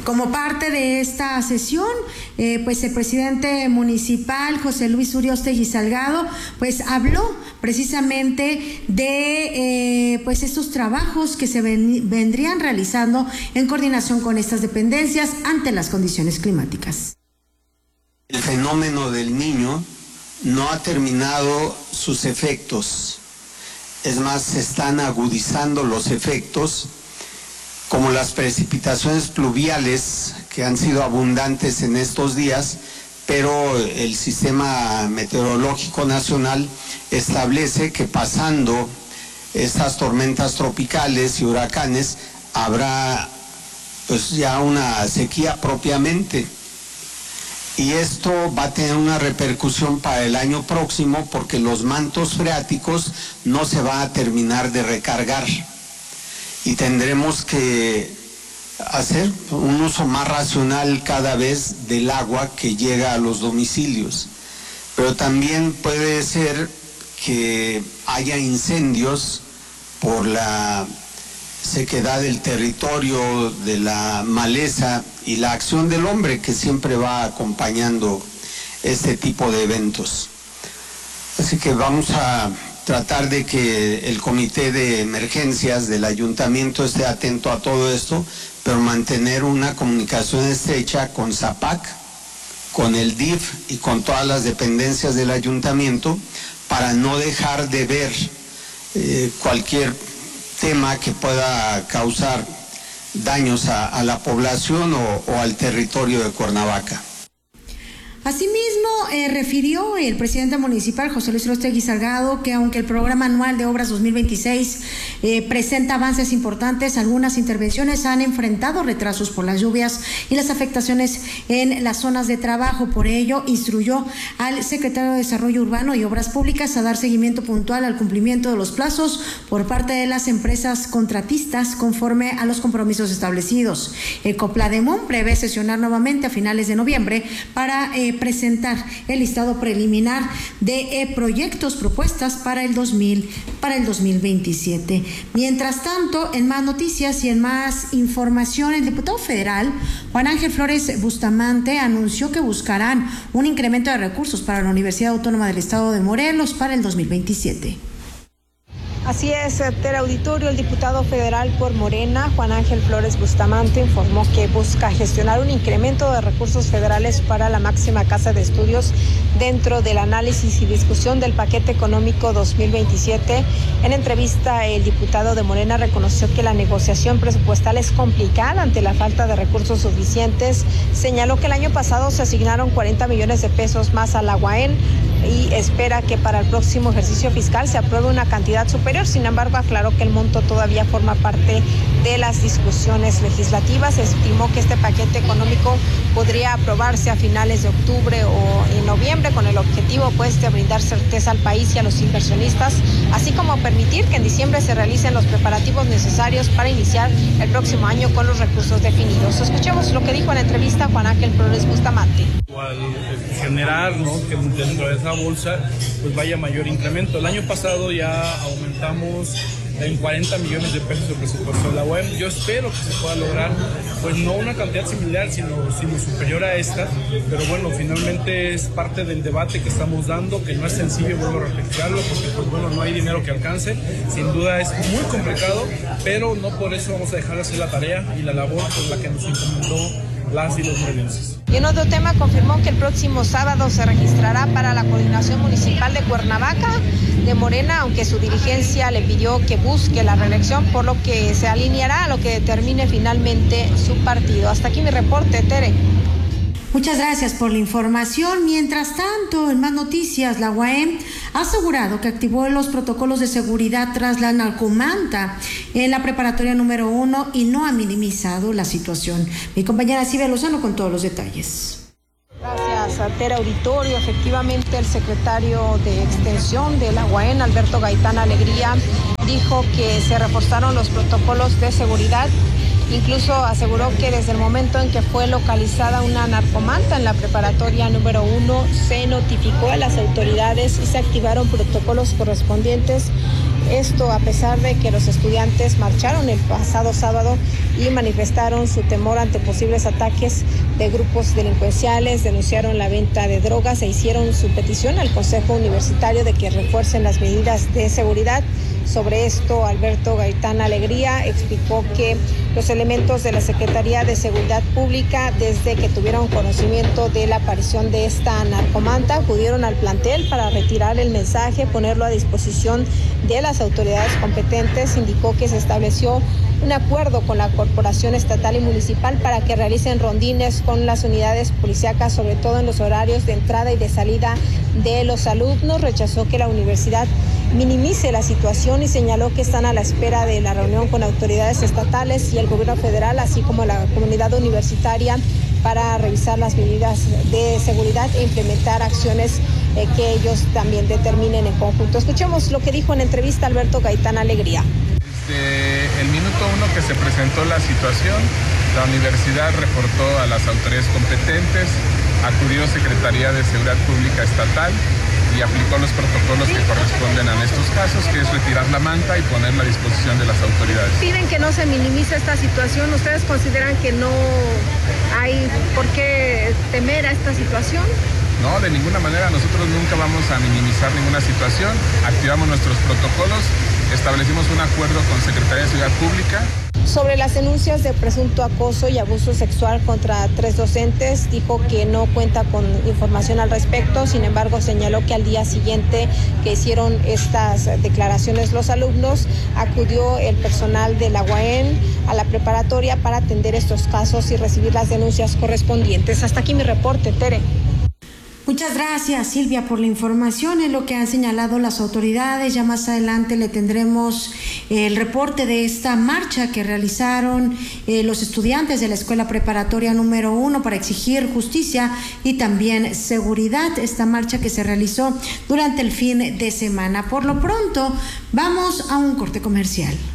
Como parte de esta sesión, pues el presidente municipal, José Luis Uriostegui Salgado, pues habló precisamente de pues estos trabajos que se vendrían realizando en coordinación con estas dependencias ante las condiciones climáticas. El fenómeno del Niño no ha terminado sus efectos. Es más, se están agudizando los efectos, como las precipitaciones pluviales que han sido abundantes en estos días, pero el Sistema Meteorológico Nacional establece que pasando estas tormentas tropicales y huracanes habrá pues ya una sequía propiamente. Y esto va a tener una repercusión para el año próximo porque los mantos freáticos no se van a terminar de recargar. Y tendremos que hacer un uso más racional cada vez del agua que llega a los domicilios. Pero también puede ser que haya incendios por la sequedad del territorio, de la maleza y la acción del hombre que siempre va acompañando este tipo de eventos. Así que vamos a tratar de que el comité de emergencias del ayuntamiento esté atento a todo esto, pero mantener una comunicación estrecha con ZAPAC, con el DIF y con todas las dependencias del ayuntamiento para no dejar de ver cualquier tema que pueda causar daños a la población o al territorio de Cuernavaca. Asimismo, refirió el presidente municipal, José Luis Uriostegui Salgado, que aunque el programa anual de obras 2026 presenta avances importantes, algunas intervenciones han enfrentado retrasos por las lluvias y las afectaciones en las zonas de trabajo. Por ello, instruyó al secretario de Desarrollo Urbano y Obras Públicas a dar seguimiento puntual al cumplimiento de los plazos por parte de las empresas contratistas conforme a los compromisos establecidos. El Coplademón prevé sesionar nuevamente a finales de noviembre para presentar el listado preliminar de proyectos propuestas para el 2027. Mientras tanto, en más noticias y en más información, el diputado federal Juan Ángel Flores Bustamante anunció que buscarán un incremento de recursos para la Universidad Autónoma del Estado de Morelos para el 2027. Así es, Auditorio, el diputado federal por Morena, Juan Ángel Flores Bustamante, informó que busca gestionar un incremento de recursos federales para la máxima casa de estudios dentro del análisis y discusión del paquete económico 2027. En entrevista, el diputado de Morena reconoció que la negociación presupuestal es complicada ante la falta de recursos suficientes. Señaló que el año pasado se asignaron 40 millones de pesos más a la UAM y espera que para el próximo ejercicio fiscal se apruebe una cantidad superior. Sin embargo, aclaró que el monto todavía forma parte de las discusiones legislativas. Estimó que este paquete económico podría aprobarse a finales de octubre o en noviembre con el objetivo pues de brindar certeza al país y a los inversionistas, así como permitir que en diciembre se realicen los preparativos necesarios para iniciar el próximo año con los recursos definidos. Escuchemos lo que dijo en la entrevista Juan Ángel Flores Bustamante. Al generar, ¿no?, que dentro de esa bolsa pues vaya mayor incremento. El año pasado ya aumentamos en 40 millones de pesos el presupuesto de la UAM. Yo espero que se pueda lograr, pues no una cantidad similar, sino superior a esta, pero bueno, finalmente es parte del debate que estamos dando, que no es sencillo, vuelvo a repetirlo, porque pues bueno, no hay dinero que alcance, sin duda es muy complicado, pero no por eso vamos a dejar de hacer la tarea y la labor por la que nos encomendó las y los morelenses. Y en otro tema, confirmó que el próximo sábado se registrará para la coordinación municipal de Cuernavaca de Morena, aunque su dirigencia le pidió que busque la reelección, por lo que se alineará a lo que determine finalmente su partido. Hasta aquí mi reporte, Tere. Muchas gracias por la información. Mientras tanto, en más noticias, la UAM ha asegurado que activó los protocolos de seguridad tras la narcomanta en la preparatoria número 1 y no ha minimizado la situación. Mi compañera Silvia Lozano con todos los detalles. Gracias, Tere Auditorio. Efectivamente, el secretario de Extensión de la UAM, Alberto Gaitán Alegría, dijo que se reforzaron los protocolos de seguridad Incluso aseguró que desde el momento en que fue localizada una narcomanta en la preparatoria número 1, se notificó a las autoridades y se activaron protocolos correspondientes. Esto a pesar de que los estudiantes marcharon el pasado sábado y manifestaron su temor ante posibles ataques de grupos delincuenciales, denunciaron la venta de drogas e hicieron su petición al Consejo Universitario de que refuercen las medidas de seguridad. Sobre esto, Alberto Gaitán Alegría explicó que los elementos de la Secretaría de Seguridad Pública, desde que tuvieron conocimiento de la aparición de esta narcomanta, acudieron al plantel para retirar el mensaje, ponerlo a disposición de las autoridades competentes. Indicó que se estableció un acuerdo con la Corporación Estatal y Municipal para que realicen rondines con las unidades policíacas, sobre todo en los horarios de entrada y de salida de los alumnos. Rechazó que la universidad minimice la situación y señaló que están a la espera de la reunión con autoridades estatales y el gobierno federal, así como la comunidad universitaria, para revisar las medidas de seguridad e implementar acciones que ellos también determinen en conjunto. Escuchemos lo que dijo en entrevista Alberto Gaitán Alegría. Desde el minuto 1 que se presentó la situación, la universidad reportó a las autoridades competentes, acudió Secretaría de Seguridad Pública Estatal y aplicó los protocolos que corresponden a estos casos, que es retirar la manta y ponerla a disposición de las autoridades. Piden que no se minimice esta situación. ¿Ustedes consideran que no hay por qué temer a esta situación? No, de ninguna manera. Nosotros nunca vamos a minimizar ninguna situación. Activamos nuestros protocolos, establecimos un acuerdo con Secretaría de Seguridad Pública. Sobre las denuncias de presunto acoso y abuso sexual contra 3 docentes, dijo que no cuenta con información al respecto. Sin embargo, señaló que al día siguiente que hicieron estas declaraciones los alumnos, acudió el personal de la UAM a la preparatoria para atender estos casos y recibir las denuncias correspondientes. Hasta aquí mi reporte, Tere. Muchas gracias, Silvia, por la información. Es lo que han señalado las autoridades. Ya más adelante le tendremos el reporte de esta marcha que realizaron los estudiantes de la Escuela Preparatoria número 1 para exigir justicia y también seguridad. Esta marcha que se realizó durante el fin de semana. Por lo pronto, vamos a un corte comercial.